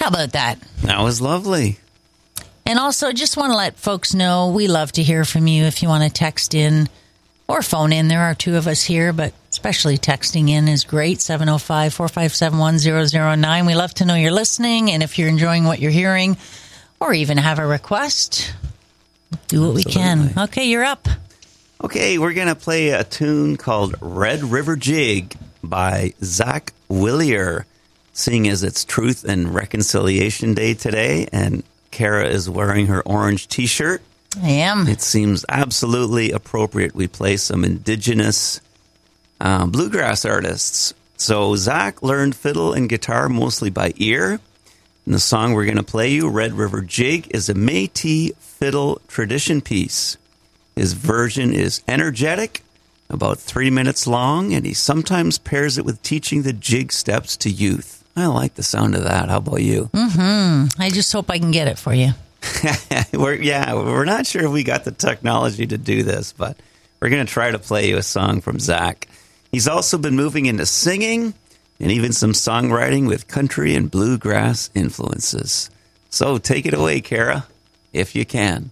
How about that? That was lovely. And also, just want to let folks know we love to hear from you. If you want to text in or phone in, there are two of us here, but especially texting in is great. 705-457-1009. We love to know you're listening, and if you're enjoying what you're hearing or even have a request, do what we can. Okay, you're up. Okay, we're going to play a tune called Red River Jig by Zach Willier, seeing as it's Truth and Reconciliation Day today, and Kara is wearing her orange T-shirt. I am. It seems absolutely appropriate we play some indigenous bluegrass artists. So Zach learned fiddle and guitar mostly by ear. And the song we're going to play you, Red River Jig, is a Métis fiddle tradition piece. His version is energetic, about 3 minutes long, and he sometimes pairs it with teaching the jig steps to youth. I like the sound of that. How about you? Mm-hmm. I just hope I can get it for you. We're not sure if we got the technology to do this, but we're going to try to play you a song from Zach. He's also been moving into singing and even some songwriting with country and bluegrass influences. So take it away, Kara, if you can.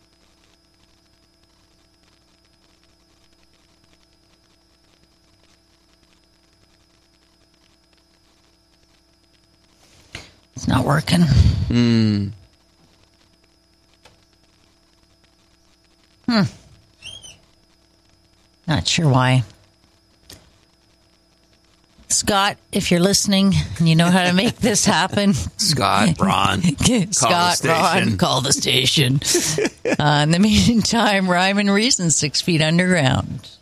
It's not working. Not sure why. Scott, if you're listening and you know how to make this happen. Scott, Ron, call the station. In the meantime, Rhyme and Reason, 6 Feet Underground.